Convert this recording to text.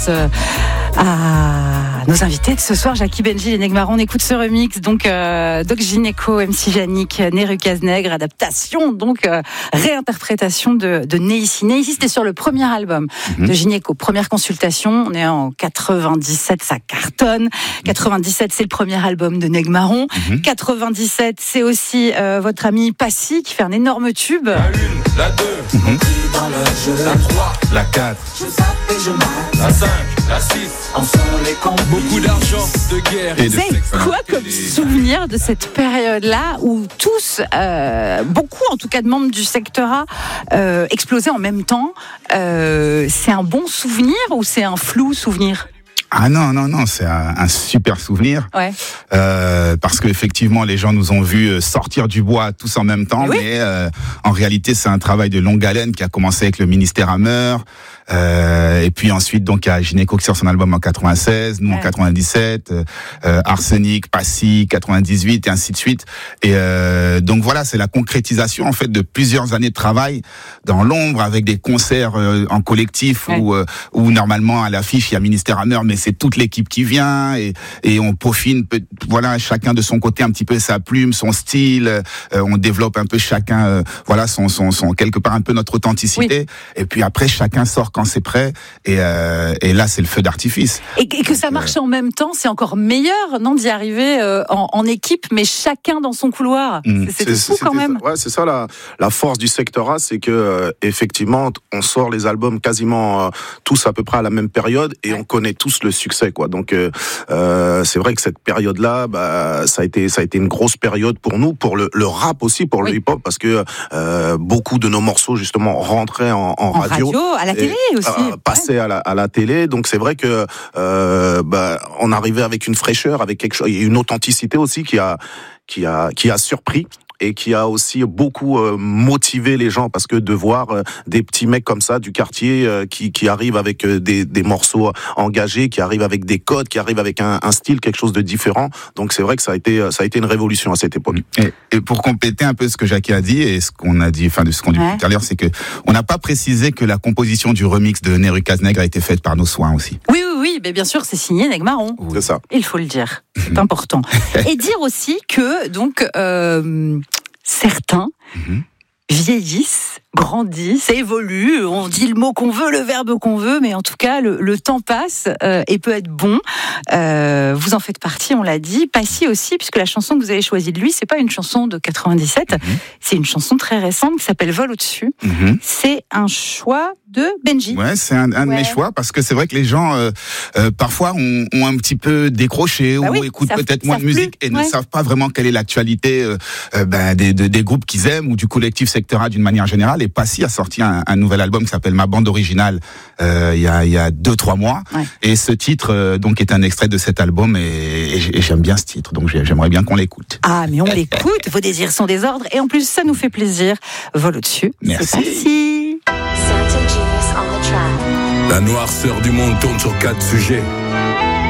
À nos invités de ce soir, Jackie, Benji et Negmaron. On écoute ce remix, donc Doc Gynéco, MC Yannick, Neru Cazenegre, adaptation, donc réinterprétation de Neissi. Neissi, c'était sur le premier album de Gynéco, première consultation. On est en 97, ça cartonne. 97, c'est le premier album de Negmaron. 97, c'est aussi votre ami Passy qui fait un énorme tube. La 1, la 2, dans le jeu. La 3, la 4, je zappe et je mate. La 5, la 6, en sont les cons. Beaucoup d'argent, de guerre et de sexe. C'est quoi comme souvenir de cette période-là où tous, beaucoup en tout cas de membres du secteur A, explosaient en même temps? C'est un bon souvenir ou c'est un flou souvenir? Ah non, c'est un super souvenir. Ouais. Parce qu'effectivement, les gens nous ont vus sortir du bois tous en même temps, mais en réalité, c'est un travail de longue haleine qui a commencé avec le ministère Hammer. Et puis ensuite, donc, il y a Gynéco qui sort son album en 96, nous en 97, Arsenic, Passy, 98, et ainsi de suite. Et donc voilà, c'est la concrétisation en fait de plusieurs années de travail dans l'ombre avec des concerts en collectif où normalement à l'affiche il y a ministère Hammer, mais c'est toute l'équipe qui vient et on peaufine, voilà, chacun de son côté un petit peu sa plume, son style. On développe un peu chacun, voilà, son quelque part un peu notre authenticité. Oui. Et puis après, chacun sort quand c'est prêt. Et là, c'est le feu d'artifice. Et que ça marche en même temps, c'est encore meilleur, non, d'y arriver en équipe, mais chacun dans son couloir. C'est fou quand même. Ouais, c'est ça la force du secteur A, c'est que effectivement, on sort les albums quasiment tous à peu près à la même période et on connaît tous le succès, quoi. Donc c'est vrai que cette période-là, ça a été une grosse période pour nous, pour le rap aussi, pour le hip-hop, parce que beaucoup de nos morceaux justement rentraient en radio, à la télé aussi, passaient à la télé. Donc c'est vrai que on arrivait avec une fraîcheur, avec quelque chose, une authenticité aussi qui a surpris. Et qui a aussi beaucoup motivé les gens, parce que de voir des petits mecs comme ça du quartier qui arrivent avec des morceaux engagés, qui arrivent avec des codes, qui arrivent avec un style, quelque chose de différent. Donc c'est vrai que ça a été une révolution à cette époque. Et pour compléter un peu ce que Jackie a dit et ce qu'on a dit, enfin de ce qu'on dit tout à l'heure, c'est que on n'a pas précisé que la composition du remix de Neru Cazenegre a été faite par nos soins aussi. Oui, mais bien sûr, c'est signé Negmaron. C'est ça. Il faut le dire, c'est important. Et dire aussi que donc certains vieillissent, grandissent, évoluent. On dit le mot qu'on veut, le verbe qu'on veut, mais en tout cas, le temps passe et peut être bon. Vous en faites partie, on l'a dit. Passy aussi, puisque la chanson que vous avez choisie de lui, c'est pas une chanson de 97, c'est une chanson très récente qui s'appelle Vol au-dessus. C'est un choix de Benji. Ouais, c'est un de mes choix, parce que c'est vrai que les gens parfois ont un petit peu décroché ou écoutent peut-être moins de musique et ne savent pas vraiment quelle est l'actualité des groupes qu'ils aiment ou du collectif Secteur A d'une manière générale. Et Passy a sorti un nouvel album qui s'appelle Ma bande originale il y a 2-3 mois. Et ce titre donc est un extrait de cet album et j'aime bien ce titre, donc j'aimerais bien qu'on l'écoute. Ah, mais on l'écoute, vos désirs sont des ordres et en plus ça nous fait plaisir. Vol au-dessus. Merci. La noirceur du monde tourne sur 4 sujets.